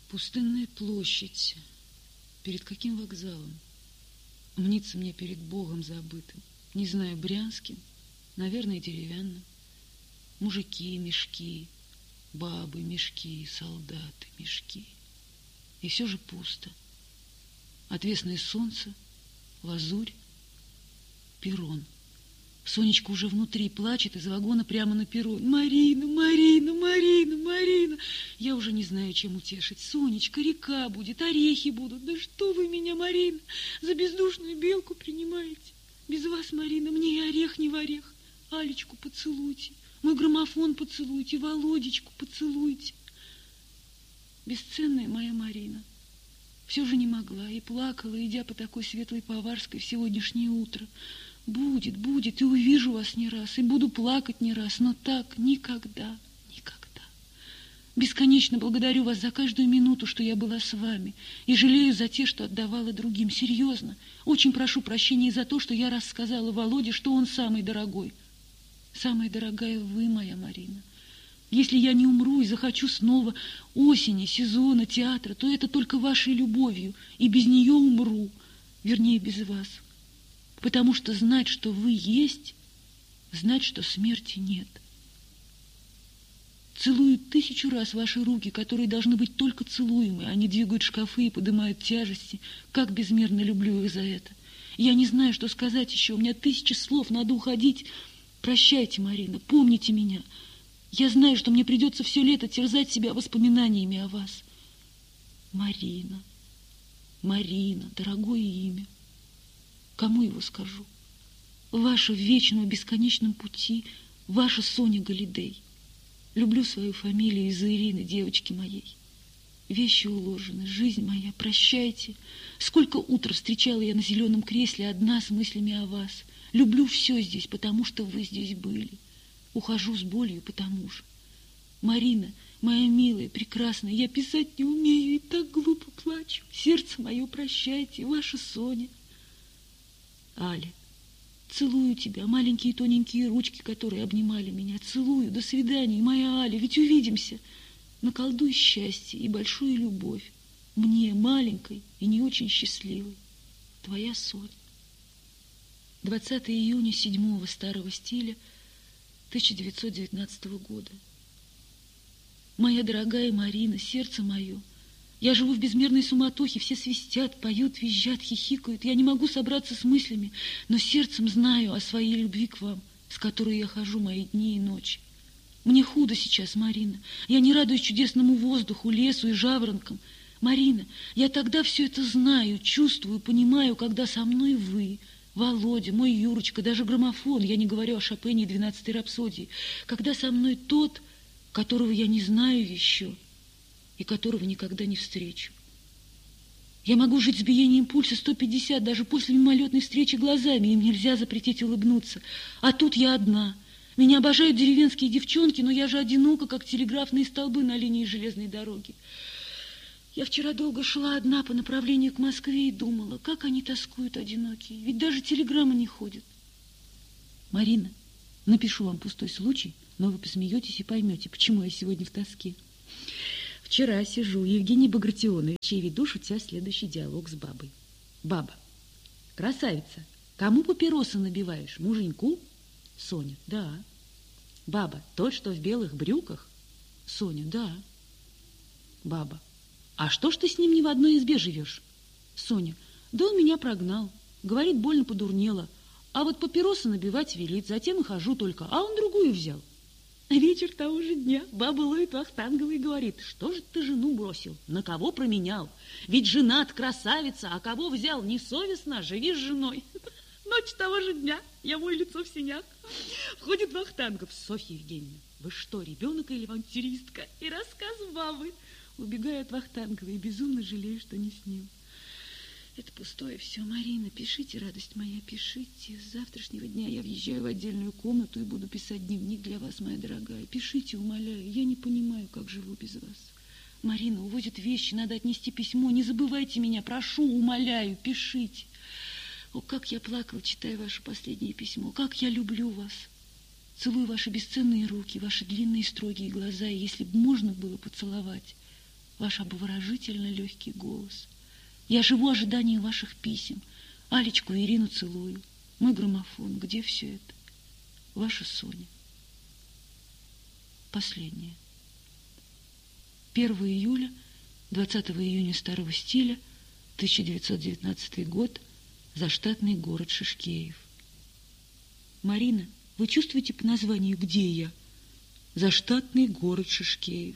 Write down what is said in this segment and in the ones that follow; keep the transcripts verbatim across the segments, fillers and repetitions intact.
Пустынная площадь. Перед каким вокзалом? Мнится мне перед Богом забытым. Не знаю, брянским, наверное, деревянным. Мужики, мешки, бабы, мешки, солдаты, мешки. И все же пусто. Отвесное солнце, лазурь, перрон. Сонечка уже внутри плачет из вагона прямо на перрон. Марина, Марина, Марина, Марина. Я уже не знаю, чем утешить. Сонечка, река будет, орехи будут. Да что вы меня, Марина, за бездушную белку принимаете? Без вас, Марина, мне и орех не в орех. Алечку поцелуйте, мой граммофон поцелуйте, Володечку поцелуйте. Бесценная моя Марина. Все же не могла и плакала, идя по такой светлой Поварской в сегодняшнее утро. Будет, будет, и увижу вас не раз, и буду плакать не раз, но так никогда, никогда. Бесконечно благодарю вас за каждую минуту, что я была с вами, и жалею за те, что отдавала другим. Серьезно, очень прошу прощения за то, что я раз сказала Володе, что он самый дорогой. Самая дорогая вы, моя Марина. Если я не умру и захочу снова осени, сезона, театра, то это только вашей любовью, и без нее умру, вернее, без вас. Потому что знать, что вы есть, знать, что смерти нет. Целую тысячу раз ваши руки, которые должны быть только целуемые. Они двигают шкафы и поднимают тяжести. Как безмерно люблю их за это. Я не знаю, что сказать еще. У меня тысячи слов, надо уходить. Прощайте, Марина, помните меня. Я знаю, что мне придется все лето терзать себя воспоминаниями о вас. Марина, Марина, дорогое имя. Кому его скажу? Ваша в вечном бесконечном пути, ваша Соня Галидей. Люблю свою фамилию из-за Ирины, девочки моей. Вещи уложены, жизнь моя, прощайте. Сколько утр встречала я на зеленом кресле одна с мыслями о вас. Люблю все здесь, потому что вы здесь были. Ухожу с болью, потому же. Марина, моя милая, прекрасная, я писать не умею и так глупо плачу. Сердце мое, прощайте, ваша Соня. Аля, целую тебя, маленькие тоненькие ручки, которые обнимали меня. Целую, до свидания, моя Аля, ведь увидимся. Наколдуй счастье и большую любовь. Мне, маленькой и не очень счастливой. Твоя Соня. двадцатого июня седьмого старого стиля тысяча девятьсот девятнадцатого года. Моя дорогая Марина, сердце мое, я живу в безмерной суматохе, все свистят, поют, визжат, хихикают. Я не могу собраться с мыслями, но сердцем знаю о своей любви к вам, с которой я хожу мои дни и ночи. Мне худо сейчас, Марина. Я не радуюсь чудесному воздуху, лесу и жаворонкам. Марина, я тогда все это знаю, чувствую, понимаю, когда со мной вы, Володя, мой Юрочка, даже граммофон, я не говорю о Шопене и двенадцатой рапсодии, когда со мной тот, которого я не знаю еще, и которого никогда не встречу. Я могу жить с биением пульса сто пятьдесят даже после мимолетной встречи глазами, им нельзя запретить улыбнуться. А тут я одна. Меня обожают деревенские девчонки, но я же одинока, как телеграфные столбы на линии железной дороги. Я вчера долго шла одна по направлению к Москве и думала, как они тоскуют одинокие, ведь даже телеграммы не ходят. Марина, напишу вам пустой случай, но вы посмеетесь и поймете, почему я сегодня в тоске. Вчера сижу, Евгений Багратионович, и веду, шутя, следующий диалог с бабой. Баба. Красавица, кому папиросы набиваешь? Муженьку? Соня. Да. Баба. Тот, что в белых брюках? Соня. Да. Баба. А что ж ты с ним не в одной избе живешь? Соня. Да он меня прогнал. Говорит, больно подурнело. А вот папиросы набивать велит, затем и хожу только. А он другую взял. Вечер того же дня баба ловит Вахтангова и говорит, что же ты жену бросил, на кого променял? Ведь женат красавица, а кого взял, несовестно, живи с женой. Ночь того же дня, я мою лицо в синях, входит Вахтангов. Софья Евгеньевна, вы что, ребенок или авантюристка? И рассказ бабы. Убегаю от Вахтангова и безумно жалею, что не с ним. Это пустое все, Марина, пишите, радость моя, пишите. С завтрашнего дня я въезжаю в отдельную комнату и буду писать дневник для вас, моя дорогая. Пишите, умоляю, я не понимаю, как живу без вас. Марина, увозят вещи, надо отнести письмо, не забывайте меня, прошу, умоляю, пишите. О, как я плакала, читая ваше последнее письмо, как я люблю вас. Целую ваши бесценные руки, ваши длинные строгие глаза, и если бы можно было поцеловать, ваш обворожительно легкий голос. Я живу ожиданием ваших писем. Алечку и Ирину целую. Мой граммофон, где все это? Ваша Соня. Последнее. первого июля, двадцатого июня старого стиля, тысяча девятьсот девятнадцатый год, заштатный город Шишкеев. Марина, вы чувствуете по названию «Где я»? Заштатный город Шишкеев.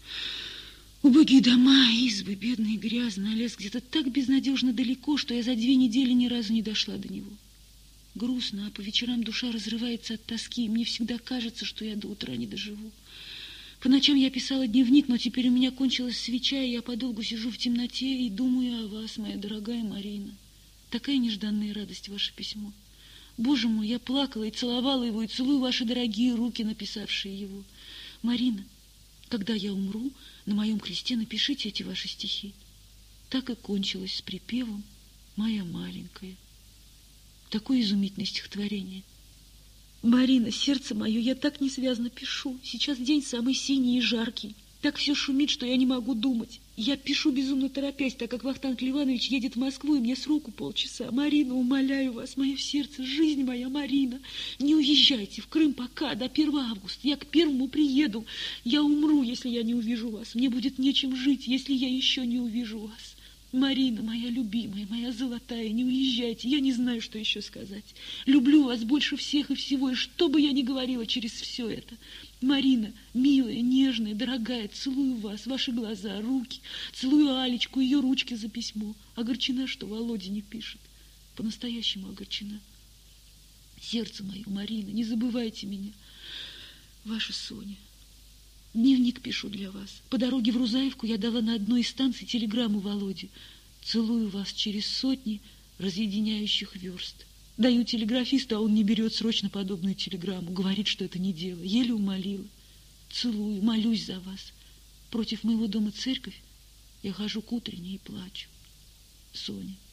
Убогие дома, избы, бедные, грязные, а лес где-то так безнадежно далеко, что я за две недели ни разу не дошла до него. Грустно, а по вечерам душа разрывается от тоски, и мне всегда кажется, что я до утра не доживу. По ночам я писала дневник, но теперь у меня кончилась свеча, и я подолгу сижу в темноте и думаю о вас, моя дорогая Марина. Такая нежданная радость, ваше письмо. Боже мой, я плакала и целовала его, и целую ваши дорогие руки, написавшие его. Марина, когда я умру, на моем кресте напишите эти ваши стихи. Так и кончилось с припевом «Моя маленькая». Такое изумительное стихотворение. Марина, сердце мое, я так несвязно пишу. Сейчас день самый синий и жаркий. Так все шумит, что я не могу думать. Я пишу безумно торопясь, так как Вахтанг Ливанович едет в Москву, и мне сроку полчаса. Марина, умоляю вас, мое сердце, жизнь моя, Марина, не уезжайте в Крым пока, до первого августа. Я к первому приеду. Я умру, если я не увижу вас. Мне будет нечем жить, если я еще не увижу вас. Марина, моя любимая, моя золотая, не уезжайте, я не знаю, что еще сказать. Люблю вас больше всех и всего, и что бы я ни говорила через все это. Марина, милая, нежная, дорогая, целую вас, ваши глаза, руки, целую Алечку, ее ручки за письмо. Огорчена, что Володя не пишет. По-настоящему огорчена. Сердце мое, Марина, не забывайте меня. Ваша Соня. Дневник пишу для вас. По дороге в Рузаевку я дала на одной из станций телеграмму Володе. Целую вас через сотни разъединяющих верст. Даю телеграфисту, а он не берет срочно подобную телеграмму. Говорит, что это не дело. Еле умолила. Целую, молюсь за вас. Против моего дома церковь. Я хожу к утренней и плачу. Соня.